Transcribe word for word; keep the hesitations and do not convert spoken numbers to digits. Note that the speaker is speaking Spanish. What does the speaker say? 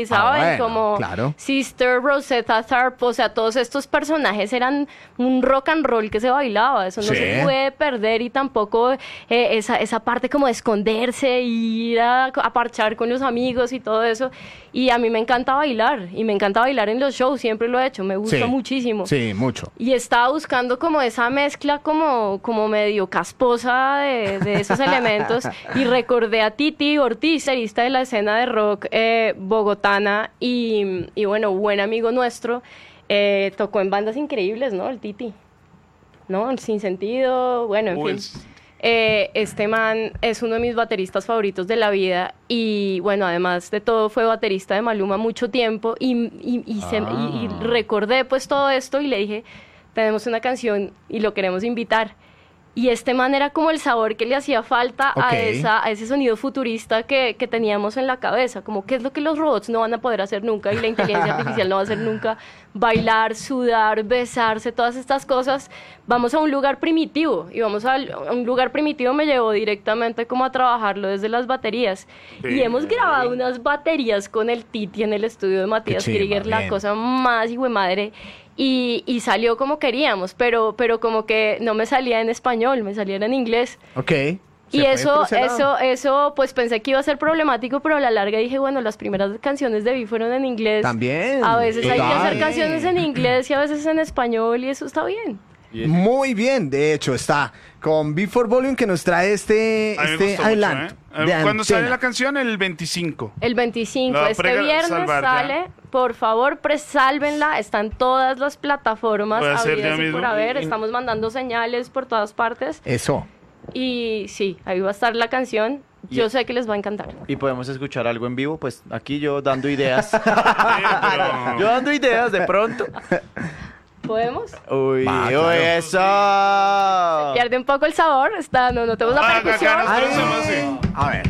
¿saben? Ah, bueno, como claro. Sister, Rosetta Tharpe, o sea, todos estos personajes eran un rock and roll que se bailaba, eso no Sí. se puede perder y tampoco eh, esa, esa parte como de esconderse y ir a, a parchar con los amigos y todo eso. Y a mí me encanta bailar, y me encanta bailar en los shows, siempre lo he hecho, me gusta Sí. muchísimo. Sí, mucho. Y estaba buscando como esa mezcla como, como medio casposa de, de esos elementos y recordé a Titi Ortiz, solista de la escena de rock eh, bogotana y, y bueno, buen amigo nuestro, eh, tocó en bandas increíbles, ¿no? El Titi, ¿no? El Sin Sentido, bueno, en Pues, fin. Eh, este man es uno de mis bateristas favoritos de la vida y bueno, además de todo fue baterista de Maluma mucho tiempo y, y, y, se- y- y recordé pues todo esto y le dije, tenemos una canción y lo queremos invitar. Y este man era como el sabor que le hacía falta Ok. a, esa, a ese sonido futurista que, que teníamos en la cabeza, como qué es lo que los robots no van a poder hacer nunca y la inteligencia artificial no va a hacer nunca, bailar, sudar, besarse, todas estas cosas. Vamos a un lugar primitivo y vamos a, a un lugar primitivo me llevó directamente como a trabajarlo desde las baterías. Y hemos grabado unas baterías con el Titi en el estudio de Matías chimba, Krieger, la bien. cosa más hijo de madre. Y, y salió como queríamos, pero, pero como que no me salía en español, me salía en inglés. Ok. Y Se fue eso, por ese lado. eso, eso, pues pensé que iba a ser problemático, pero a la larga dije, bueno, las primeras canciones de Vi fueron en inglés. También, A veces hay que total. hacer canciones en inglés y a veces en español y eso está bien. Muy bien, de hecho, está con Before Volume que nos trae este, a mí me este gustó adelanto. mucho, ¿eh? de ¿Cuándo sale Antena. la canción? El veinticinco. El veinticinco, La va a este prega- viernes salvar ya. sale, por favor, presálvenla, está en todas las plataformas, Voy a hacer habidas ya y mismo. por haber, Y- estamos mandando señales por todas partes. Eso. Y sí, ahí va a estar la canción. Yo Y- sé que les va a encantar. Y podemos escuchar algo en vivo, pues aquí yo dando ideas. pero- Yo dando ideas de pronto. ¿Podemos? Uy, Va, uy, claro. eso. Pierde un poco el sabor, está, no, no tenemos la Ah, acá percusión. nos conocemos, sí. A ver.